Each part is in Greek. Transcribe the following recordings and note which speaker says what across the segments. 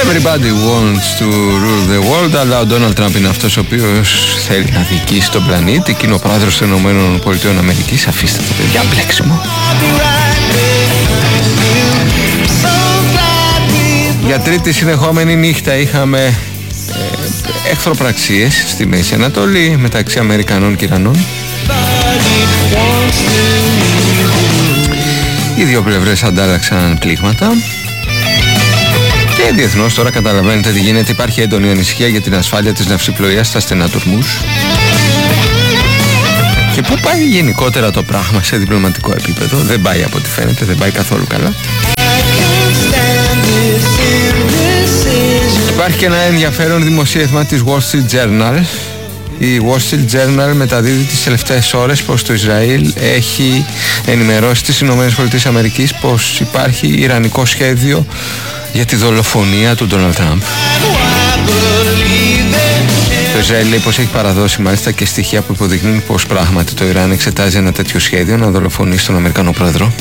Speaker 1: Everybody wants to rule the world, αλλά ο Ντόναλντ Τραμπ είναι αυτός ο οποίος θέλει να διοικήσει τον πλανήτη και είναι ο πρόεδρος των ΗΠΑ. Αφήστε το παιδιά, μπλέξιμο. Για τρίτη συνεχόμενη νύχτα είχαμε εχθροπραξίες στη Μέση Ανατολή μεταξύ Αμερικανών και Ιρανών. Οι δύο πλευρές αντάλλαξαν πλήγματα. Και διεθνώς τώρα καταλαβαίνετε τι γίνεται. Υπάρχει έντονη ανησυχία για την ασφάλεια της ναυσιπλοείας στα στενά του Ορμούζ. Και πού πάει γενικότερα το πράγμα σε διπλωματικό επίπεδο? Δεν πάει από ό,τι φαίνεται, δεν πάει καθόλου καλά. Υπάρχει και ένα ενδιαφέρον δημοσίευμα της Wall Street Journal. Η Wall Street Journal μεταδίδει τις τελευταίες ώρες πως το Ισραήλ έχει ενημερώσει τις ΗΠΑ πως υπάρχει ιρανικό σχέδιο για τη δολοφονία του Ντόναλντ Τραμπ. Το Ισραήλ λέει πως έχει παραδώσει μάλιστα και στοιχεία που υποδεικνύουν πως πράγματι το Ιράν εξετάζει ένα τέτοιο σχέδιο να δολοφονήσει τον Αμερικανό πρόεδρο.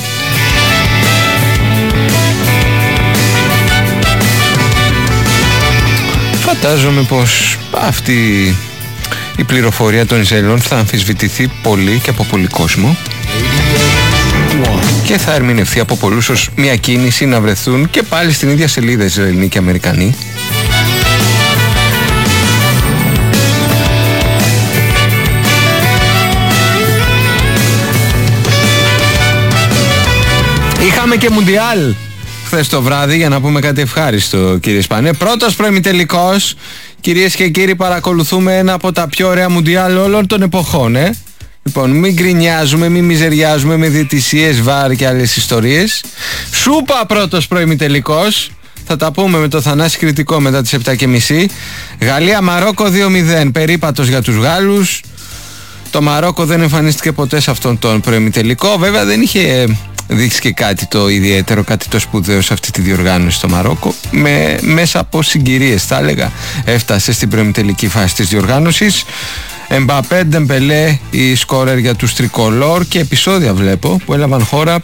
Speaker 1: Φαντάζομαι πως αυτή η πληροφορία των Ισραηλών θα αμφισβητηθεί πολύ και από πολύ κόσμο και θα ερμηνευθεί από πολλούς ως μια κίνηση να βρεθούν και πάλι στην ίδια σελίδα Ισραηλοί και Αμερικανοί. Είχαμε και Μουντιάλ χθες το βράδυ, για να πούμε κάτι ευχάριστο, κύριε Σπανέ. Πρώτος προημιτελικός. Κυρίες και κύριοι, παρακολουθούμε ένα από τα πιο ωραία Μουντιάλ όλων των εποχών, Λοιπόν, μην γκρινιάζουμε, μην μιζεριάζουμε με διαιτησίες, βάρ και άλλες ιστορίες. Σούπα πρώτος προημιτελικός. Θα τα πούμε με το Θανάση Κριτικό μετά τις 7:30. Γαλλία-Μαρόκο 2-0. Περίπατος για τους Γάλλους. Το Μαρόκο δεν εμφανίστηκε ποτέ σε αυτόν τον προημιτελικό. Βέβαια δεν είχε δείξει και κάτι το ιδιαίτερο, κάτι το σπουδαίο σε αυτή τη διοργάνωση στο Μαρόκο. Μέσα από συγκυρίες θα έλεγα έφτασε στην προημιτελική φάση της διοργάνωσης. Εμπαπέ, Ντεμπελέ, οι σκόρερ για τους τρικολόρ, και επεισόδια βλέπω που έλαβαν χώρα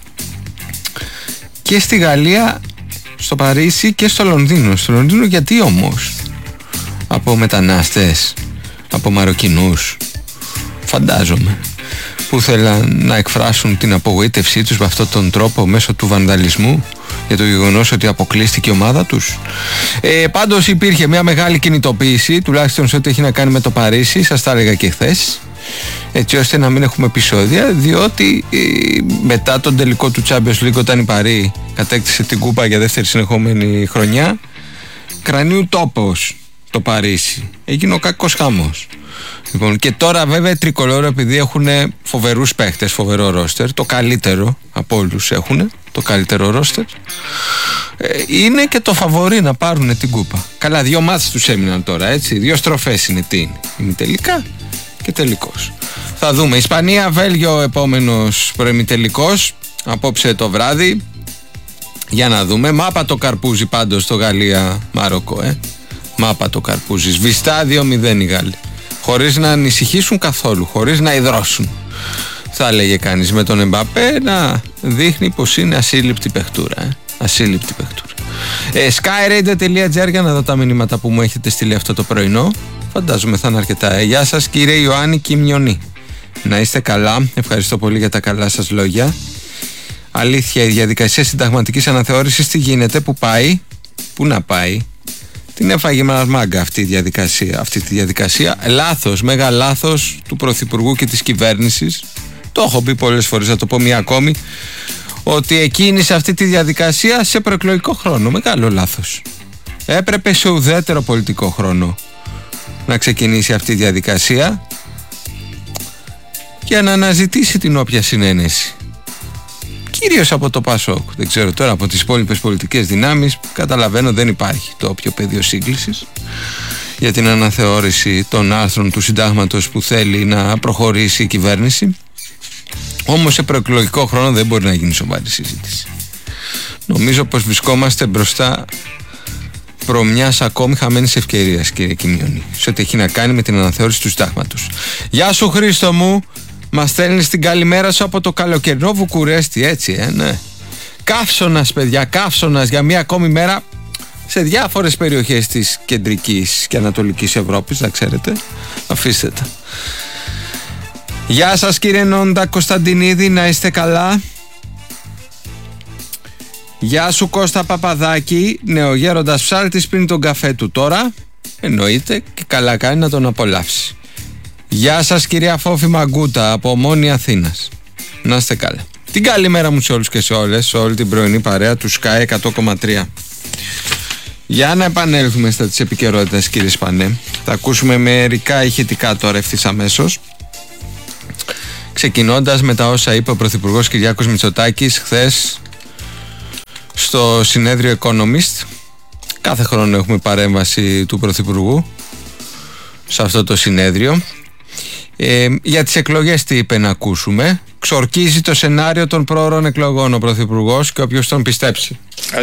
Speaker 1: και στη Γαλλία, στο Παρίσι και στο Λονδίνο. Στο Λονδίνο γιατί όμως? Από μετανάστες, από Μαροκινούς, φαντάζομαι, που θέλαν να εκφράσουν την απογοήτευσή τους με αυτόν τον τρόπο μέσω του βανδαλισμού για το γεγονός ότι αποκλείστηκε η ομάδα τους. Πάντως υπήρχε μια μεγάλη κινητοποίηση, τουλάχιστον σε ό,τι έχει να κάνει με το Παρίσι, σας τα έλεγα και χθες, έτσι ώστε να μην έχουμε επεισόδια, διότι μετά τον τελικό του Champions League, όταν η Παρί κατέκτησε την κούπα για δεύτερη συνεχόμενη χρονιά, κρανίου τόπος το Παρίσι, έγινε ο κακός χαμός. Λοιπόν, και τώρα βέβαια οι τρικολόροι, επειδή έχουν φοβερούς παίχτες, φοβερό ρόστερ, το καλύτερο από όλους έχουν, το καλύτερο ρόστερ, είναι και το φαβορί να πάρουν την κούπα. Καλά, 2 μάτς τους έμειναν τώρα, έτσι, 2 στροφές είναι, τι είναι, ημιτελικά και τελικός. Θα δούμε. Ισπανία, Βέλγιο, επόμενος προημιτελικός απόψε το βράδυ, για να δούμε. Μάπα το καρπούζι πάντως στο Γαλλία-Μαρόκο, μάπα το καρπούζι, σβηστά 2-0 οι Γάλλοι, χωρίς να ανησυχήσουν καθόλου, χωρίς να υδρώσουν, θα έλεγε κανείς, με τον Εμπαπέ να δείχνει πως είναι ασύλληπτη παιχτούρα, ασύλληπτη παιχτούρα. Skyradio.gr για να δω τα μηνύματα που μου έχετε στείλει αυτό το πρωινό. Φαντάζομαι θα είναι αρκετά. Γεια σας κύριε Ιωάννη Κιμιονή, να είστε καλά, ευχαριστώ πολύ για τα καλά σας λόγια. Αλήθεια, η διαδικασία συνταγματικής αναθεώρησης τι γίνεται, που πάει, που να πάει? Την έφαγε μας μάγκα αυτή τη διαδικασία. Λάθος, μέγα λάθος του Πρωθυπουργού και της κυβέρνησης. Το έχω πει πολλές φορές, θα το πω μία ακόμη, ότι εκκίνησε αυτή τη διαδικασία σε προεκλογικό χρόνο. Μεγάλο λάθος. Έπρεπε σε ουδέτερο πολιτικό χρόνο να ξεκινήσει αυτή η διαδικασία για να αναζητήσει την όποια συνένεση. Κυρίως από το ΠΑΣΟΚ. Δεν ξέρω τώρα από τις υπόλοιπες πολιτικές δυνάμεις. Καταλαβαίνω δεν υπάρχει το όποιο πεδίο σύγκλησης για την αναθεώρηση των άρθρων του συντάγματος που θέλει να προχωρήσει η κυβέρνηση. Όμως σε προεκλογικό χρόνο δεν μπορεί να γίνει σοβαρή συζήτηση. Νομίζω πως βρισκόμαστε μπροστά προ μιας ακόμη χαμένης ευκαιρίας, κύριε Κιμιονή, σε ό,τι έχει να κάνει με την αναθεώρηση του συντάγματος. Γεια σου Χρήστο μου. Μας στέλνεις την καλημέρα σου από το καλοκαιρινό Βουκουρέστι, έτσι, ναι. Καύσωνας, παιδιά, καύσωνας για μία ακόμη μέρα. σε διάφορες περιοχές της κεντρικής και ανατολικής Ευρώπης, να ξέρετε. Αφήστε τα. Γεια σας κύριε Νόντα Κωνσταντινίδη, να είστε καλά. Γεια σου Κώστα Παπαδάκη, νεογέροντας ψάλτης πριν τον καφέ του τώρα. Εννοείται και καλά κάνει να τον απολαύσει. Γεια σας κυρία Φόφη Μαγκούτα από Ομόνη Αθήνας. Να είστε καλά. Την καλή μέρα μου σε όλους και σε όλες, σε όλη την πρωινή παρέα του Sky 100,3. Για να επανέλθουμε στα της επικαιρότητας κύριε Σπανέ. Θα ακούσουμε μερικά ηχητικά τώρα ευθύς αμέσως. Ξεκινώντας με τα όσα είπε ο Πρωθυπουργός Κυριάκος Μητσοτάκης χθες στο συνέδριο Economist. Κάθε χρόνο έχουμε παρέμβαση του Πρωθυπουργού σε αυτό το συνέδριο. Για τις εκλογές τι είπε να ακούσουμε. Ξορκίζει το σενάριο των πρόωρων εκλογών ο Πρωθυπουργός και όποιος τον πιστέψει.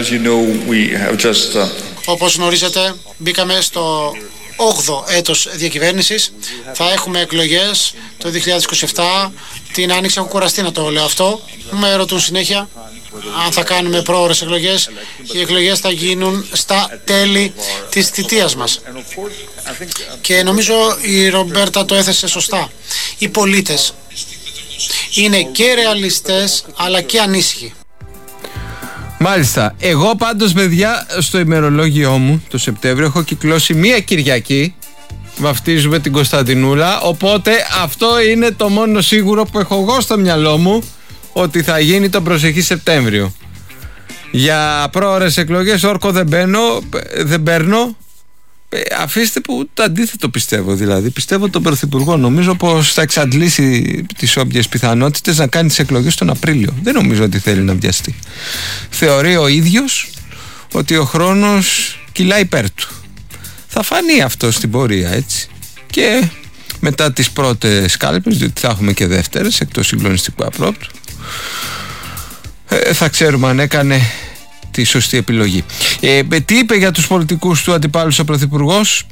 Speaker 2: Όπως γνωρίζετε, μπήκαμε στο 8ο έτος διακυβέρνησης. Θα έχουμε εκλογές το 2027. Την Άνοιξη έχω κουραστεί να το λέω αυτό. Με ρωτούν συνέχεια αν θα κάνουμε πρόωρες εκλογές. Οι εκλογές θα γίνουν στα τέλη της θητείας μας. Και νομίζω η Ρομπέρτα το έθεσε σωστά. Οι πολίτες είναι και ρεαλιστές αλλά και ανήσυχοι.
Speaker 1: Μάλιστα. Εγώ πάντως παιδιά στο ημερολόγιό μου το Σεπτέμβριο έχω κυκλώσει μία Κυριακή. Βαφτίζουμε την Κωνσταντινούλα. Οπότε αυτό είναι το μόνο σίγουρο που έχω εγώ στο μυαλό μου, ότι θα γίνει τον προσεχή Σεπτέμβριο. Για πρόωρες εκλογές όρκο δεν παίρνω. Αφήστε που το αντίθετο πιστεύω. Δηλαδή πιστεύω τον Πρωθυπουργό. Νομίζω πως θα εξαντλήσει τις όποιες πιθανότητες να κάνει τις εκλογές τον Απρίλιο. Δεν νομίζω ότι θέλει να βιαστεί. Θεωρεί ο ίδιος ότι ο χρόνος κυλάει υπέρ του. Θα φανεί αυτό στην πορεία, έτσι. Και μετά τις πρώτες κάλπες, διότι θα έχουμε και δεύτερες εκτός συγκλονιστικού απρόπτου, θα ξέρουμε αν έκανε τη σωστή επιλογή. Τι είπε για τους πολιτικούς του αντιπάλους ο Πρωθυπουργός?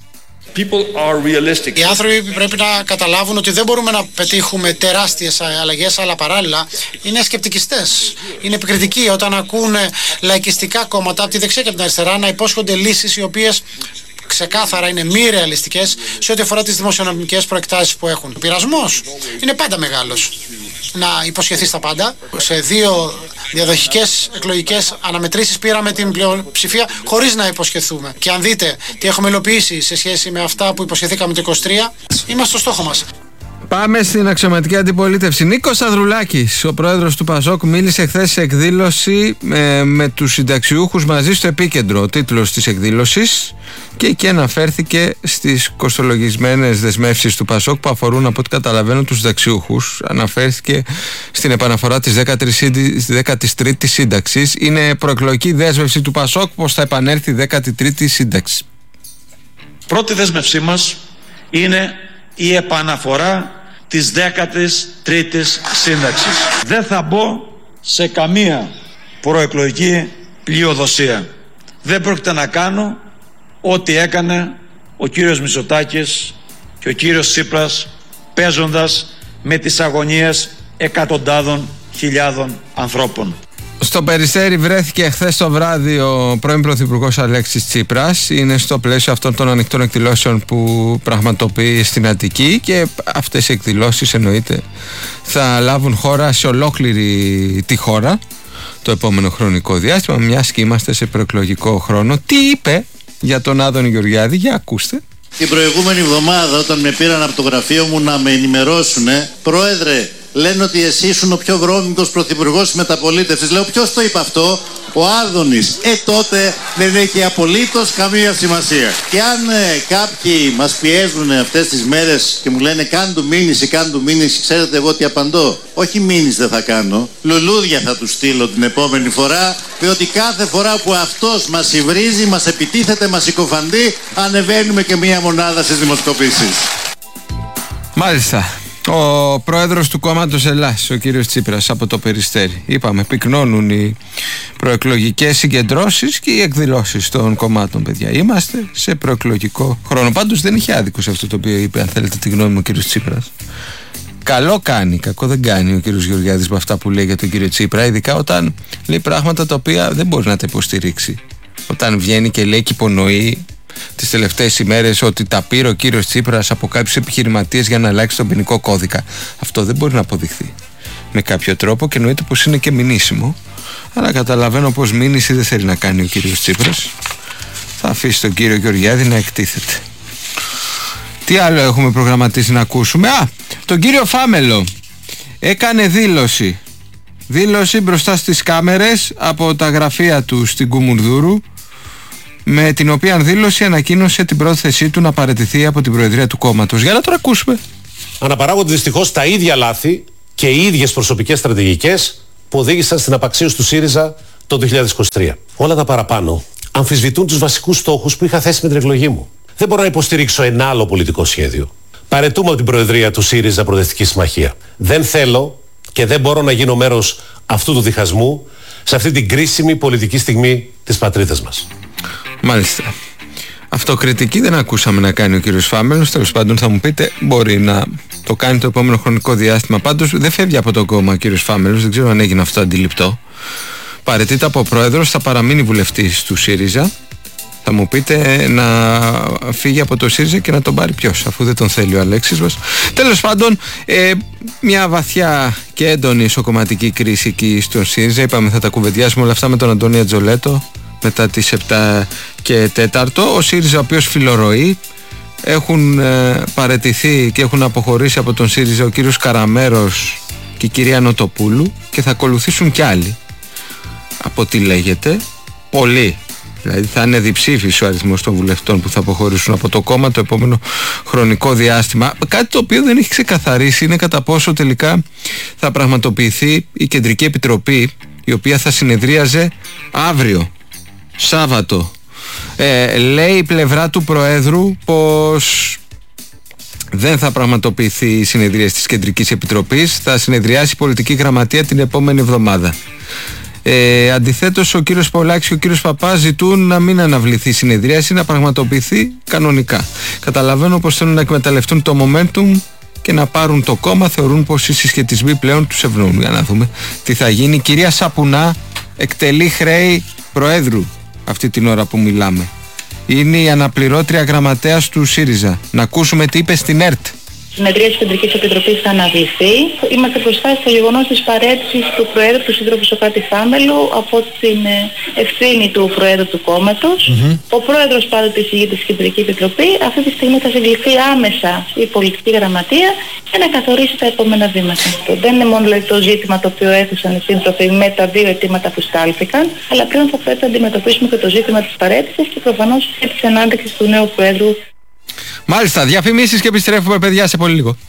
Speaker 2: Οι άνθρωποι πρέπει να καταλάβουν ότι δεν μπορούμε να πετύχουμε τεράστιες αλλαγές, αλλά παράλληλα είναι σκεπτικιστές. Είναι επικριτικοί όταν ακούνε λαϊκιστικά κόμματα από τη δεξιά και από την αριστερά να υπόσχονται λύσεις οι οποίες ξεκάθαρα είναι μη ρεαλιστικές σε ό,τι αφορά τις δημοσιονομικές προεκτάσεις που έχουν. Ο πειρασμός είναι πάντα μεγάλος να υποσχεθείς τα πάντα. Σε 2 διαδοχικές εκλογικές αναμετρήσεις πήραμε την πλειοψηφία χωρίς να υποσχεθούμε. Και αν δείτε τι έχουμε υλοποιήσει σε σχέση με αυτά που υποσχεθήκαμε το 23, είμαστε στο στόχο μας.
Speaker 1: Πάμε στην αξιωματική αντιπολίτευση. Νίκος Ανδρουλάκης, ο πρόεδρος του ΠΑΣΟΚ, μίλησε χθες σε εκδήλωση με τους συνταξιούχους μαζί στο επίκεντρο. Ο τίτλος της εκδήλωσης, και εκεί αναφέρθηκε στις κοστολογισμένες δεσμεύσεις του ΠΑΣΟΚ που αφορούν, από ό,τι καταλαβαίνω, τους συνταξιούχους. Αναφέρθηκε στην επαναφορά της 13ης σύνταξης. Είναι προεκλογική δέσμευση του ΠΑΣΟΚ πως θα επανέλθει η 13η σύνταξη.
Speaker 3: Πρώτη δέσμευσή μας είναι η επαναφορά της 13ης σύνταξης. Δεν θα μπω σε καμία προεκλογική πλειοδοσία. Δεν πρόκειται να κάνω ό,τι έκανε ο κύριος Μητσοτάκης και ο κύριος Τσίπρας, παίζοντας με τις αγωνίες εκατοντάδων χιλιάδων ανθρώπων.
Speaker 1: Στο Περιστέρι βρέθηκε χθες το βράδυ ο πρώην Πρωθυπουργός Αλέξης Τσίπρας. Είναι στο πλαίσιο αυτών των ανοιχτών εκδηλώσεων που πραγματοποιεί στην Αττική, και αυτές οι εκδηλώσεις εννοείται θα λάβουν χώρα σε ολόκληρη τη χώρα το επόμενο χρονικό διάστημα, μιας και είμαστε σε προεκλογικό χρόνο. Τι είπε για τον Άδωνη Γεωργιάδη? Για ακούστε.
Speaker 4: Την προηγούμενη εβδομάδα, όταν με πήραν από το γραφείο μου να με ενημερώσουν, πρόεδρε, λένε ότι εσύ ήσουν ο πιο βρώμικος πρωθυπουργός της μεταπολίτευσης. Λέω, ποιος το είπε αυτό? Ο Άδωνης. Τότε δεν έχει απολύτως καμία σημασία. Και αν κάποιοι μας πιέζουν αυτές τις μέρες και μου λένε κάν του μήνυση, ξέρετε εγώ τι απαντώ? Όχι μήνυση δεν θα κάνω, λουλούδια θα του στείλω την επόμενη φορά, διότι κάθε φορά που αυτός μας υβρίζει, μας επιτίθεται, μας συκοφαντεί, ανεβαίνουμε και μία μονάδα στις δημοσκοπήσεις.
Speaker 1: Μάλιστα. Ο πρόεδρος του κόμματος Ελλάς, ο κύριος Τσίπρας, από το Περιστέρι. Είπαμε, πυκνώνουν οι προεκλογικές συγκεντρώσεις και οι εκδηλώσεις των κομμάτων, παιδιά. Είμαστε σε προεκλογικό χρόνο. Πάντως δεν είχε άδικο σε αυτό το οποίο είπε, αν θέλετε τη γνώμη μου, ο κύριος Τσίπρας. Καλό κάνει, κακό δεν κάνει ο κύριος Γεωργιάδης με αυτά που λέει για τον κύριο Τσίπρα, ειδικά όταν λέει πράγματα τα οποία δεν μπορεί να τα υποστηρίξει όταν βγαίνει και λέει και υπονοεί τις τελευταίες ημέρες ότι τα πήρε ο κύριος Τσίπρας από κάποιους επιχειρηματίες για να αλλάξει τον ποινικό κώδικα. Αυτό δεν μπορεί να αποδειχθεί με κάποιο τρόπο και εννοείται πως είναι και μηνύσιμο, αλλά καταλαβαίνω πως μήνυση δεν θέλει να κάνει ο κύριος Τσίπρας. Θα αφήσει τον κύριο Γεωργιάδη να εκτίθεται. Τι άλλο έχουμε προγραμματίσει να ακούσουμε? Τον κύριο Φάμελο. Έκανε δήλωση μπροστά στις κάμερες από τα γραφεία του στην Κουμουνδούρου, με την οποία δήλωση ανακοίνωσε την πρόθεσή του να παραιτηθεί από την προεδρία του κόμματος. Για να το ακούσουμε.
Speaker 5: Αναπαράγονται δυστυχώς τα ίδια λάθη και οι ίδιες προσωπικές στρατηγικές που οδήγησαν στην απαξίωση του ΣΥΡΙΖΑ το 2023. Όλα τα παραπάνω αμφισβητούν τους βασικούς στόχους που είχα θέσει με την εκλογή μου. Δεν μπορώ να υποστηρίξω ένα άλλο πολιτικό σχέδιο. Παραιτούμε από την προεδρία του ΣΥΡΙΖΑ Προοδευτική Συμμαχία. Δεν θέλω και δεν μπορώ να γίνω μέρος αυτού του διχασμού σε αυτή την κρίσιμη πολιτική στιγμή της πατρίδας μας.
Speaker 1: Μάλιστα. Αυτοκριτική δεν ακούσαμε να κάνει ο κύριος Φάμελος. Τέλος πάντων, θα μου πείτε, μπορεί να το κάνει το επόμενο χρονικό διάστημα. Πάντως δεν φεύγει από το κόμμα ο κύριος Φάμελος. Δεν ξέρω αν έγινε αυτό αντιληπτό. Παραιτείται από πρόεδρος, θα παραμείνει βουλευτής του ΣΥΡΙΖΑ. Θα μου πείτε να φύγει από το ΣΥΡΙΖΑ και να τον πάρει ποιος, αφού δεν τον θέλει ο Αλέξης μας. Τέλος πάντων, μια βαθιά και έντονη ισοκομματική κρίση εκεί στον ΣΥΡΙΖΑ. Είπαμε θα τα κουβεντιάσουμε όλα αυτά με τον Αντώνη Ατζολέτο μετά τις 7 και 4. Ο ΣΥΡΙΖΑ, ο οποίος φιλορροεί, έχουν παραιτηθεί και έχουν αποχωρήσει από τον ΣΥΡΙΖΑ ο κύριος Καραμέρος και η κυρία Νοτοπούλου, και θα ακολουθήσουν κι άλλοι, από ό,τι λέγεται, πολλοί. Δηλαδή θα είναι διψήφιος ο αριθμός των βουλευτών που θα αποχωρήσουν από το κόμμα το επόμενο χρονικό διάστημα. Κάτι το οποίο δεν έχει ξεκαθαρίσει είναι κατά πόσο τελικά θα πραγματοποιηθεί η Κεντρική Επιτροπή, η οποία θα συνεδρίαζε αύριο, Σάββατο. Λέει η πλευρά του Προέδρου πως δεν θα πραγματοποιηθεί η συνεδρία της Κεντρικής Επιτροπής, θα συνεδριάσει η Πολιτική Γραμματεία την επόμενη εβδομάδα. Αντιθέτως, ο κύριος Πολάκης και ο κύριος Παπάς ζητούν να μην αναβληθεί η συνεδρίαση, να πραγματοποιηθεί κανονικά. Καταλαβαίνω πως θέλουν να εκμεταλλευτούν το momentum και να πάρουν το κόμμα. Θεωρούν πως οι συσχετισμοί πλέον τους ευνοούν. Για να δούμε τι θα γίνει. Η κυρία Σαπουνά εκτελεί χρέη Προέδρου αυτή την ώρα που μιλάμε. Είναι η αναπληρώτρια γραμματέας του ΣΥΡΙΖΑ. Να ακούσουμε τι είπε στην ΕΡΤ.
Speaker 6: Η συνεδρία της Κεντρικής Επιτροπής θα αναβληθεί. Είμαστε μπροστά στο γεγονός της παρέτησης του Προέδρου του Συντρόφου Σωκράτη Φάμελου από την ευθύνη του Προέδρου του κόμματος. Ο Πρόεδρος πάντοτε εισηγείται στην Κεντρική Επιτροπή. Αυτή τη στιγμή θα συγκληθεί άμεσα η Πολιτική Γραμματεία για να καθορίσει τα επόμενα βήματα. Δεν είναι μόνο το ζήτημα το οποίο έθεσαν οι σύντροφοι με τα δύο αιτήματα που στάλθηκαν, αλλά πλέον θα πρέπει να αντιμετωπίσουμε και το ζήτημα της παρέτησης και προφανώς και της ανάδειξης του νέου Προέδρου.
Speaker 1: Μάλιστα, διαφημίσεις και επιστρέφουμε, παιδιά, σε πολύ λίγο.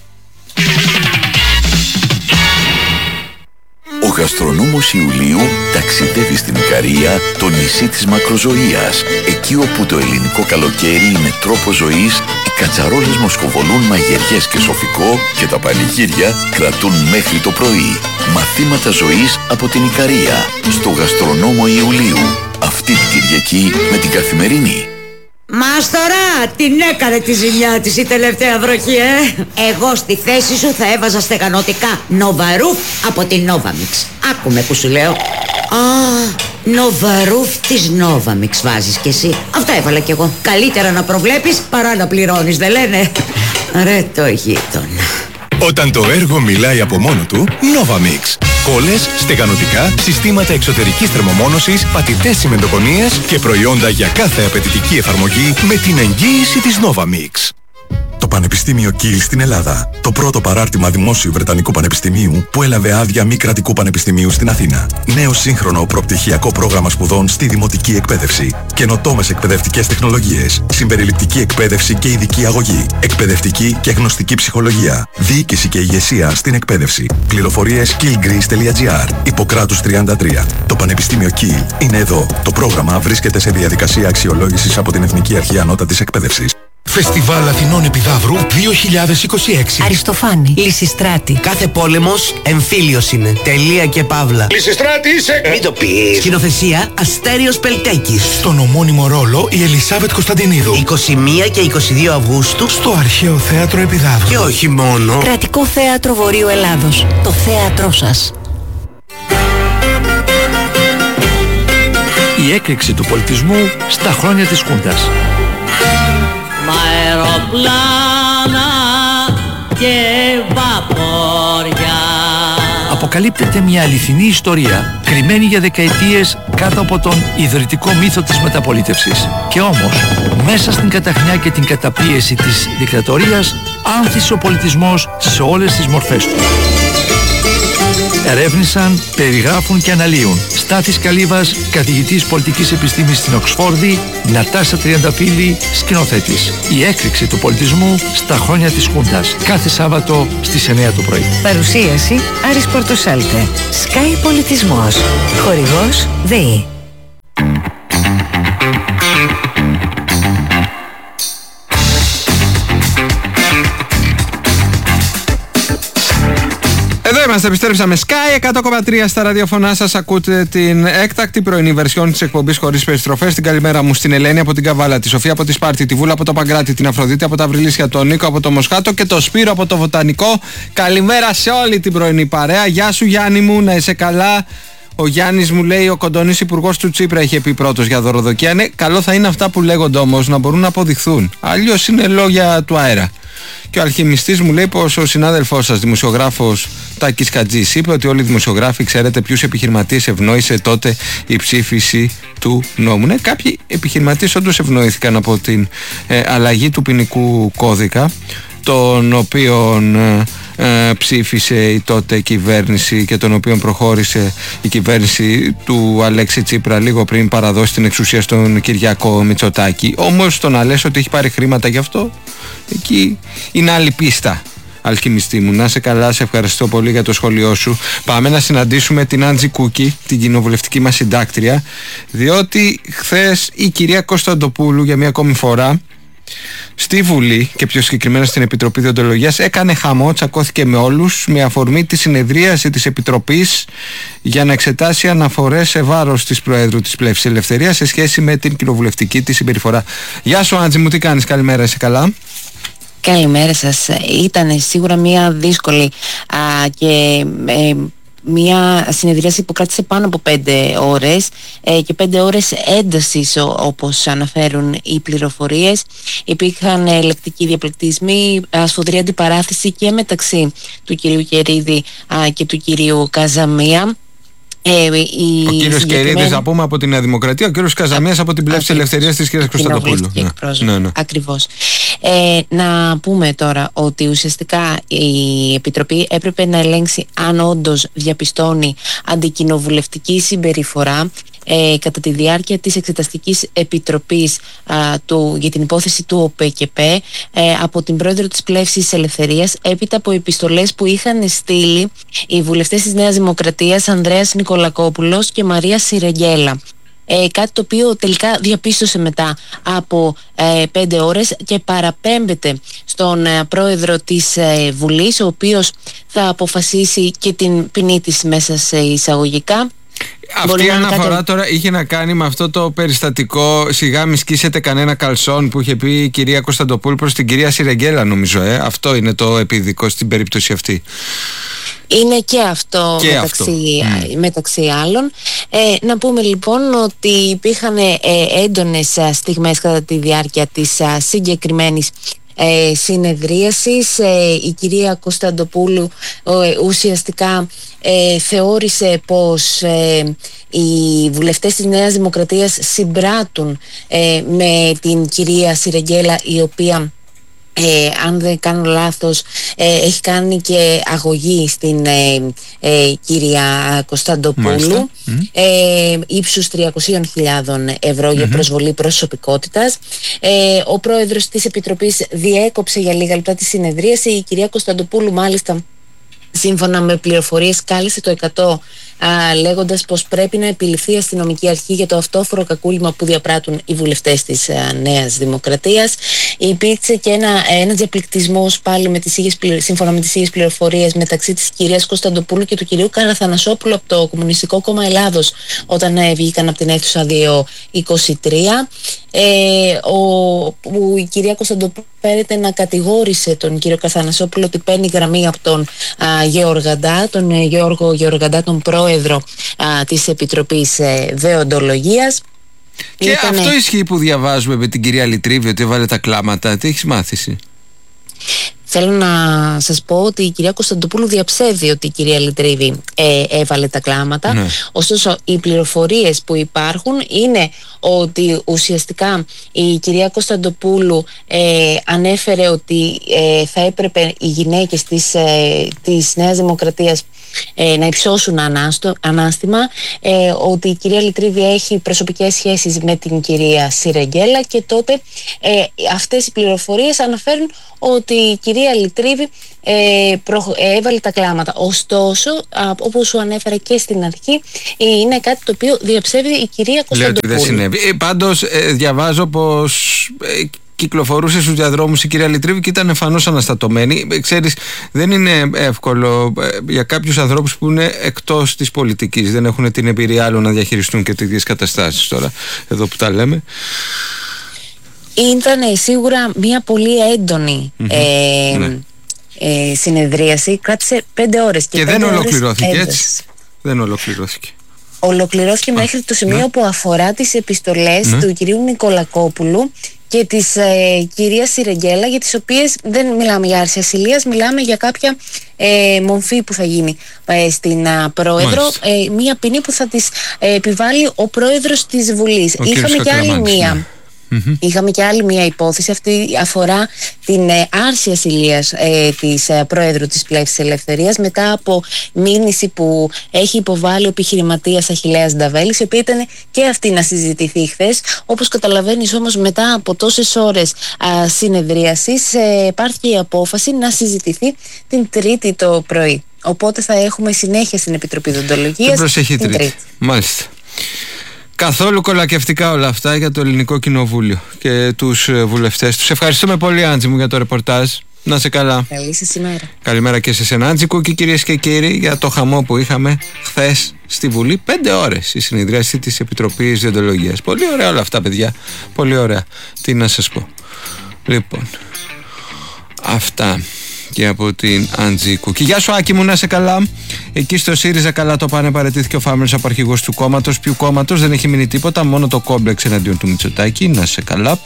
Speaker 7: Ο γαστρονόμος Ιουλίου ταξιδεύει στην Ικαρία, το νησί της μακροζωίας. Εκεί όπου το ελληνικό καλοκαίρι είναι τρόπος ζωής, οι κατσαρόλες μοσχοβολούν μαγειριές και σοφικό και τα πανηγύρια κρατούν μέχρι το πρωί. Μαθήματα ζωής από την Ικαρία, στο γαστρονόμο Ιουλίου. Αυτή την Κυριακή με την Καθημερινή.
Speaker 8: Μάστορα, την έκανε τη ζημιά της η τελευταία βροχή, Εγώ στη θέση σου θα έβαζα στεγανωτικά Νοβαρούφ από την Novamix. Άκουμε που σου λέω. Νοβαρούφ της Novamix βάζεις κι εσύ. Αυτά έβαλα κι εγώ. Καλύτερα να προβλέπεις παρά να πληρώνεις, δεν λένε? Ρε το γείτονα.
Speaker 9: Όταν το έργο μιλάει από μόνο του, Novamix. Κόλλες, στεγανωτικά, συστήματα εξωτερικής θερμομόνωσης, πατητές τσιμεντοκονίες και προϊόντα για κάθε απαιτητική εφαρμογή με την εγγύηση της Novamix.
Speaker 10: Το Πανεπιστήμιο Κιλ στην Ελλάδα. Το πρώτο παράρτημα δημόσιου Βρετανικού Πανεπιστημίου που έλαβε άδεια μη κρατικού πανεπιστημίου στην Αθήνα. Νέο σύγχρονο προπτυχιακό πρόγραμμα σπουδών στη δημοτική εκπαίδευση. Καινοτόμες εκπαιδευτικές τεχνολογίες. Συμπεριληπτική εκπαίδευση και ειδική αγωγή. Εκπαιδευτική και γνωστική ψυχολογία. Διοίκηση και ηγεσία στην εκπαίδευση. Πληροφορίες killgreece.gr. Ιπποκράτους 33. Το Πανεπιστήμιο Κιλ είναι εδώ. Το πρόγραμμα βρίσκεται σε διαδικασία αξιολόγησης από την Εθνική Αρχή Ανώτατης Εκπαίδευσης.
Speaker 9: Φεστιβάλ Αθηνών Επιδαύρου 2026.
Speaker 11: Αριστοφάνη, Λυσιστράτη.
Speaker 12: Κάθε πόλεμος εμφύλιος είναι. Τελεία και παύλα.
Speaker 13: Λυσιστράτη είσαι!
Speaker 12: Μην το πεις. Σκηνοθεσία Αστέριος Πελτέκης.
Speaker 9: Στον ομώνυμο ρόλο η Ελισάβετ Κωνσταντινίδου.
Speaker 12: 21 και 22 Αυγούστου
Speaker 9: στο Αρχαίο Θέατρο Επιδαύρου.
Speaker 12: Και όχι μόνο.
Speaker 11: Κρατικό Θέατρο Βορείου Ελλάδος. Το θέατρό σας.
Speaker 13: η έκρηξη του πολιτισμού στα χρόνια της Χούντας.
Speaker 14: Μ' αεροπλάνα και βαπόρια.
Speaker 13: Αποκαλύπτεται μια αληθινή ιστορία, κρυμμένη για δεκαετίες κάτω από τον ιδρυτικό μύθο της μεταπολίτευσης. Και όμως, μέσα στην καταχνιά και την καταπίεση της δικτατορίας, άνθησε ο πολιτισμός σε όλες τις μορφές του. Ερεύνησαν, περιγράφουν και αναλύουν Στάθης Καλύβας, καθηγητής πολιτικής επιστήμης στην Οξφόρδη, Νατάσα Τριανταφύλλη, σκηνοθέτης. Η έκρηξη του πολιτισμού στα χρόνια της Χούντας. Κάθε Σάββατο στις 9 το πρωί.
Speaker 11: Παρουσίαση Άρης Πορτοσάλτε. Sky Πολιτισμός. Χορηγός ΔΕΗ.
Speaker 1: Εδώ είμαστε, επιστρέψαμε. Sky 100,3 στα ραδιοφωνά σας. Ακούτε την έκτακτη πρωινή βερσιόν της εκπομπής Χωρίς Περιστροφές. Την καλημέρα μου στην Ελένη από την Καβάλα, τη Σοφία από τη Σπάρτη, τη Βούλα από το Παγκράτη, την Αφροδίτη από τα Βρυλίσια, τον Νίκο από το Μοσχάτο και το Σπύρο από το Βοτανικό. Καλημέρα σε όλη την πρωινή παρέα. Γεια σου Γιάννη μου, να είσαι καλά. Ο Γιάννης μου λέει: ο κοντώνης υπουργός του Τσίπρα είχε πει πρώτος για δωροδοκία. Ναι, καλό θα είναι αυτά που λέγονται όμως να μπορούν να αποδειχθούν. Αλλιώς είναι λόγια του αέρα. Και ο αλχημιστής μου λέει πως ο συνάδελφός σας, δημοσιογράφος Τάκης Κατζής, είπε ότι όλοι οι δημοσιογράφοι ξέρετε ποιους επιχειρηματίες ευνόησε τότε η ψήφιση του νόμου. Ναι, κάποιοι επιχειρηματίες όντως ευνοήθηκαν από την αλλαγή του ποινικού κώδικα, τον οποίον ψήφισε η τότε κυβέρνηση και τον οποίον προχώρησε η κυβέρνηση του Αλέξη Τσίπρα λίγο πριν παραδώσει την εξουσία στον Κυριάκο Μητσοτάκη. Όμως το να λες ότι έχει πάρει χρήματα γι' αυτό, εκεί είναι άλλη πίστα. Αλχημιστή μου, να σε καλά, σε ευχαριστώ πολύ για το σχόλιο σου. Πάμε να συναντήσουμε την Άντζη Κούκη, την κοινοβουλευτική μας συντάκτρια, διότι χθες η κυρία Κωνσταντοπούλου για μια ακόμη φορά στη Βουλή και πιο συγκεκριμένα στην Επιτροπή Διοντολογίας έκανε χαμό, τσακώθηκε με όλους με αφορμή τη συνεδρίαση της Επιτροπής για να εξετάσει αναφορές σε βάρος της Προέδρου της Πλεύσης Ελευθερίας σε σχέση με την κοινοβουλευτική της συμπεριφορά. Γεια σου Άντζη μου, τι κάνεις, καλημέρα, είσαι καλά?
Speaker 15: Καλημέρα σας. Ήταν σίγουρα μια δύσκολη και μια συνεδρίαση που κράτησε πάνω από 5 ώρες και 5 ώρες έντασης όπως αναφέρουν οι πληροφορίες. Υπήρχαν λεκτικοί διαπληκτισμοί, σφοδρή αντιπαράθεση και μεταξύ του κυρίου Κερίδη και του κυρίου Καζαμία.
Speaker 1: Ο κύριος Κερίδης, να πούμε, από τη Νέα Δημοκρατία, ο κύριος Καζαμίας από την Πλεύση Ελευθερίας της κυρίας Κωνσταντοπούλου.
Speaker 15: Ναι. Ακριβώς. Να πούμε τώρα ότι ουσιαστικά η Επιτροπή έπρεπε να ελέγξει αν όντως διαπιστώνει αντικοινοβουλευτική συμπεριφορά κατά τη διάρκεια της Εξεταστικής Επιτροπής για την υπόθεση του ΟΠΕΚΕΠΕ από την πρόεδρο της Πλεύσης Ελευθερίας, έπειτα από επιστολές που είχαν στείλει οι βουλευτές της Νέας Δημοκρατίας Ανδρέας Νικολακόπουλος και Μαρία Σιρεγγέλα. Κάτι το οποίο τελικά διαπίστωσε μετά από 5 ώρες και παραπέμπεται στον πρόεδρο της Βουλής, ο οποίος θα αποφασίσει και την ποινή της μέσα σε εισαγωγικά.
Speaker 1: Αυτή η αναφορά τώρα είχε να κάνει με αυτό το περιστατικό «Σιγά μη σκίσετε κανένα καλσόν» που είχε πει η κυρία Κωνσταντοπούλου προς την κυρία Σιρεγγέλα, νομίζω. Αυτό είναι το επίδικο στην περίπτωση αυτή. Είναι
Speaker 15: και αυτό μεταξύ άλλων. Να πούμε λοιπόν ότι υπήρχαν έντονες στιγμές κατά τη διάρκεια της συγκεκριμένης συνεδρίασης. Η κυρία Κωνσταντοπούλου ουσιαστικά θεώρησε πως οι βουλευτές της Νέας Δημοκρατίας συμπράττουν με την κυρία Σιρεγγέλα, η οποία αν δεν κάνω λάθος έχει κάνει και αγωγή στην κυρία Κωνσταντοπούλου ύψους 300.000 ευρώ για προσβολή προσωπικότητας. Ο πρόεδρος της Επιτροπής διέκοψε για λίγα λεπτά τη συνεδρίαση. Η κυρία Κωνσταντοπούλου μάλιστα, σύμφωνα με πληροφορίες, κάλεσε το 100 λέγοντας πως πρέπει να επιληφθεί η αστυνομική αρχή για το αυτόφορο κακούλημα που διαπράττουν οι βουλευτές της Νέας Δημοκρατίας. Υπήρξε και ένας διαπληκτισμός πάλι σύμφωνα με τις ίδιες πληροφορίες μεταξύ της κυρίας Κωνσταντοπούλου και του κυρίου Καραθανασόπουλου από το Κομμουνιστικό Κόμμα Ελλάδος όταν βγήκαν από την αίθουσα 223. Που η κυρία Κωνσταντοπούλου φέρεται να κατηγόρησε τον κύριο Καραθανασόπουλο ότι παίρνει γραμμή από τον Γιώργο Γεωργαντά, τον πρόεδρο της Επιτροπής Δεοντολογίας.
Speaker 1: Και αυτό ισχύει που διαβάζουμε με την κυρία Λιτρίβη, ότι έβαλε τα κλάματα. Τι έχεις μάθηση?
Speaker 15: Θέλω να σας πω ότι η κυρία Κωνσταντοπούλου διαψεύδει ότι η κυρία Λιτρίβη έβαλε τα κλάματα. Ναι. Ωστόσο, οι πληροφορίες που υπάρχουν είναι ότι ουσιαστικά η κυρία Κωνσταντοπούλου ανέφερε ότι θα έπρεπε οι γυναίκες της Νέας Δημοκρατίας να υψώσουν ανάστημα, ότι η κυρία Λιτρίβη έχει προσωπικές σχέσεις με την κυρία Σιρεγγέλα, και τότε αυτές οι πληροφορίες αναφέρουν ότι η κυρία Λιτρίβη έβαλε τα κλάματα. Ωστόσο, όπως σου ανέφερα και στην αρχή, είναι κάτι το οποίο διαψεύδει η κυρία Κωνσταντοπούλου.
Speaker 1: Λέω ότι δεν συνέβη. Πάντως διαβάζω πως κυκλοφορούσε στους διαδρόμους η κυρία Λιτρίβη και ήταν εμφανώς αναστατωμένη. Ξέρεις, δεν είναι εύκολο για κάποιους ανθρώπους που είναι εκτός της πολιτικής, δεν έχουν την εμπειρία άλλων να διαχειριστούν και τέτοιες καταστάσεις τώρα, εδώ που τα λέμε.
Speaker 15: Ήταν σίγουρα μια πολύ έντονη συνεδρίαση, κράτησε 5 ώρες.
Speaker 1: Και δεν ολοκληρώθηκε, έτσι. Δεν ολοκληρώθηκε.
Speaker 15: Ολοκληρώθηκε μέχρι το σημείο που αφορά τις επιστολές του κυρίου Νικολακόπουλου και της κυρίας Σιρεγγέλα, για τις οποίες δεν μιλάμε για άρση ασυλίας, μιλάμε για κάποια μομφή που θα γίνει στην πρόεδρο, μία ποινή που θα της επιβάλλει ο πρόεδρος της Βουλής. Είχαμε και άλλη μία. Είχαμε και άλλη μια υπόθεση, αυτή αφορά την άρση ασυλίας της Πρόεδρου της Πλεύσης Ελευθερίας, μετά από μήνυση που έχει υποβάλει ο επιχειρηματίας Αχιλλέας Νταβέλης, η οποία ήταν και αυτή να συζητηθεί χθες. Όπως καταλαβαίνεις όμως, μετά από τόσες ώρες συνεδρίασης υπάρχει η απόφαση να συζητηθεί την Τρίτη το πρωί. Οπότε θα έχουμε συνέχεια στην Επιτροπή Δεοντολογίας την
Speaker 1: προσεχή Τρίτη. Μάλιστα. Καθόλου κολακευτικά όλα αυτά για το Ελληνικό Κοινοβούλιο και τους βουλευτές τους. Ευχαριστούμε πολύ, Άντζη μου, για το ρεπορτάζ. Να σε καλά.
Speaker 15: Καλή σας ημέρα.
Speaker 1: Καλημέρα και σε σένα, Άντζη Κούκη, κυρίες και κύριοι, για το χαμό που είχαμε χθες στη Βουλή. 5 ώρες η συνεδρίαση της Επιτροπής Δεοντολογίας. Πολύ ωραία όλα αυτά, παιδιά. Πολύ ωραία. Τι να σας πω. Λοιπόν, αυτά και από την Άντζη Κούκη. Γεια σου, Άκη μου, να είσαι καλά. Εκεί στο ΣΥΡΙΖΑ καλά το πάνε. Παραιτήθηκε ο Φάμελος από αρχηγός του κόμματος. Ποιου κόμματος? Δεν έχει μείνει τίποτα, μόνο το κόμπλεξ εναντίον του Μητσοτάκη. Να είσαι καλά.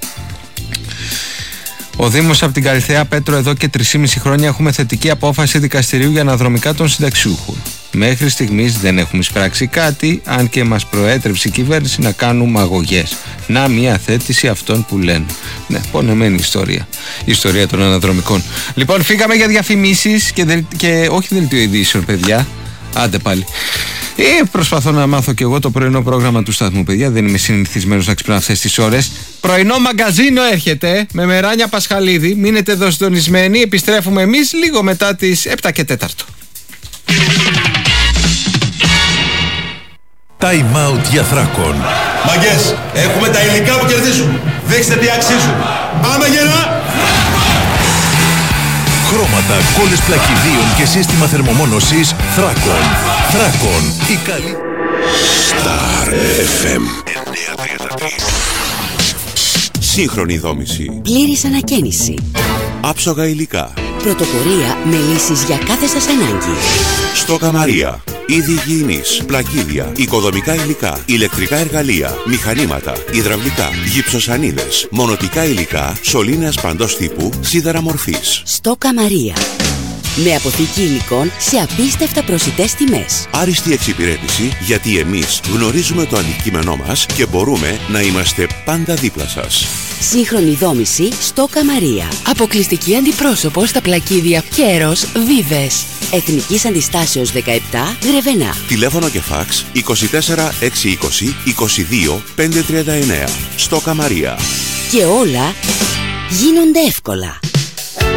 Speaker 1: Ο Δήμος από την Καλιθέα, Πέτρο, εδώ και 3,5 χρόνια έχουμε θετική απόφαση δικαστηρίου για αναδρομικά των συνταξιούχων. Μέχρι στιγμής δεν έχουμε εισπράξει κάτι, αν και μας προέτρεψε η κυβέρνηση να κάνουμε αγωγές. Να, μια θέτηση αυτών που λένε. Ναι, πονεμένη ιστορία. Η ιστορία των αναδρομικών. Λοιπόν, φύγαμε για διαφημίσεις και όχι δελτίο ειδήσεων, παιδιά. Άντε πάλι. Προσπαθώ να μάθω και εγώ το πρωινό πρόγραμμα του σταθμού, παιδιά. Δεν είμαι συνηθισμένος να ξυπνάω αυτές τις ώρες. Πρωινό μαγκαζίνο έρχεται με Μεράνια Πασχαλίδη. Μείνετε εδώ συντονισμένοι. Επιστρέφουμε εμείς λίγο μετά τις 7 και 4.
Speaker 9: Time out για Θράκον.
Speaker 16: Μαγκές, έχουμε τα υλικά που κερδίζουν. Δείξτε τι αξίζουν. Πάμε γερά!
Speaker 9: Χρώματα, κόλλες πλακιδίων και σύστημα θερμομόνωσης Θράκον. Θράκον, η καλή... Star FM 933.
Speaker 17: Σύγχρονη δόμηση.
Speaker 18: Πλήρης ανακαίνιση.
Speaker 17: Άψογα υλικά.
Speaker 18: Πρωτοπορία με λύσεις για κάθε σας ανάγκη.
Speaker 17: Στόκα Μαρία. Είδη υγιεινής, πλακίδια, οικοδομικά υλικά, ηλεκτρικά εργαλεία, μηχανήματα, υδραυλικά, γυψοσανίδες, μονοτικά υλικά, σωλήνες παντός τύπου, σίδερα μορφής.
Speaker 18: Στόκα Μαρία. Με αποθήκη υλικών σε απίστευτα προσιτές τιμές.
Speaker 17: Άριστη εξυπηρέτηση, γιατί εμείς γνωρίζουμε το αντικείμενό μας και μπορούμε να είμαστε πάντα δίπλα σας.
Speaker 18: Σύγχρονη δόμηση Στόκα Μαρία. Αποκλειστική αντιπρόσωπο στα πλακίδια Κέρος Βίβες. Εθνικής Αντιστάσεως 17 Γρεβενά.
Speaker 17: Τηλέφωνο και φάξ 24 620 22 539. Στόκα Μαρία.
Speaker 18: Και όλα γίνονται εύκολα.